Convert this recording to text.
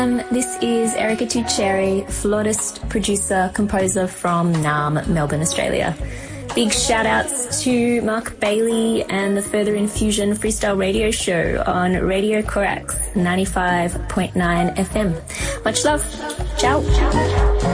This is Erica Tucheri, flautist, producer, composer from Naarm, Melbourne, Australia. Big shout outs to Mark Bailey and the Further Infusion Freestyle Radio Show on Radio Corax 95.9 FM. Much love. Ciao.